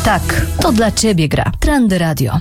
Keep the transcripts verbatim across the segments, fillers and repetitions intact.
Tak, to dla Ciebie gra Trendy Radio.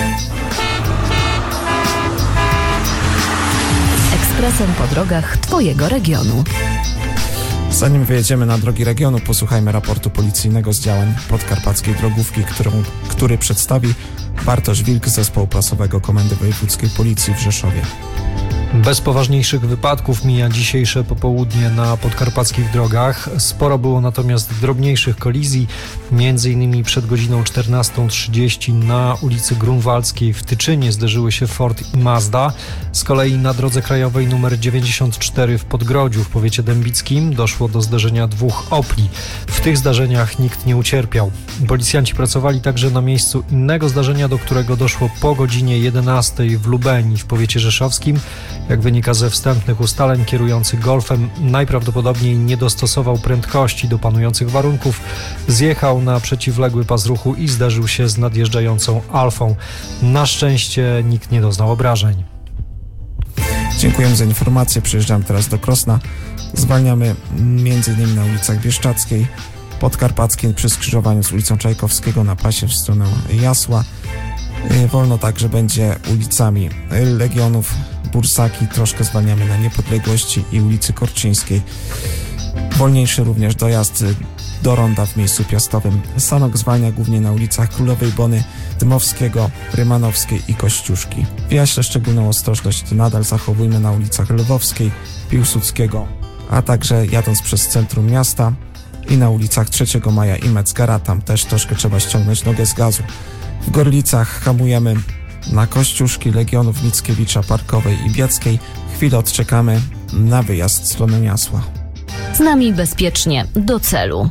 Ekspresem po drogach Twojego regionu. Zanim wyjedziemy na drogi regionu, posłuchajmy raportu policyjnego z działań podkarpackiej drogówki, którą, który przedstawi Bartosz Wilk z Zespołu Prasowego Komendy Wojewódzkiej Policji w Rzeszowie. Bez poważniejszych wypadków mija dzisiejsze popołudnie na podkarpackich drogach. Sporo było natomiast drobniejszych kolizji, między innymi przed godziną czternastą trzydzieści na ulicy Grunwaldzkiej w Tyczynie zderzyły się Ford i Mazda. Z kolei na drodze krajowej nr dziewięćdziesiąt cztery w Podgrodziu w powiecie dębickim doszło do zderzenia dwóch Opli. W tych zdarzeniach nikt nie ucierpiał. Policjanci pracowali także na miejscu innego zdarzenia, do którego doszło po godzinie jedenastej w Lubeni w powiecie rzeszowskim. Jak wynika ze wstępnych ustaleń, kierujący Golfem najprawdopodobniej nie dostosował prędkości do panujących warunków, zjechał na przeciwległy pas ruchu i zderzył się z nadjeżdżającą Alfą. Na szczęście nikt nie doznał obrażeń. Dziękujemy za informację. Przyjeżdżamy teraz do Krosna. Zwalniamy m.in. na ulicach Bieszczadzkiej, Podkarpackiej przy skrzyżowaniu z ulicą Czajkowskiego na pasie w stronę Jasła. Wolno także będzie ulicami Legionów, Bursaki, troszkę zwalniamy na Niepodległości i ulicy Korczyńskiej. Wolniejszy również dojazd do ronda w miejscu Piastowym. Sanok zwalnia głównie na ulicach Królowej Bony, Dmowskiego, Rymanowskiej i Kościuszki. W Jaśle szczególną ostrożność nadal zachowujmy na ulicach Lwowskiej, Piłsudskiego, a także jadąc przez centrum miasta i na ulicach trzeciego maja i Metzgera, tam też troszkę trzeba ściągnąć nogę z gazu. W Gorlicach hamujemy na Kościuszki, Legionów, Mickiewicza, Parkowej i Bieckiej. Chwilę odczekamy na wyjazd w stronę Jasła. Z nami bezpiecznie do celu.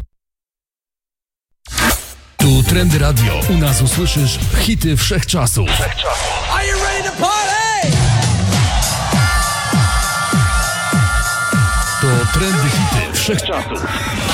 Tu Trendy Radio. U nas usłyszysz hity wszechczasów. Are you ready to party? To Trendy hity wszechczasów.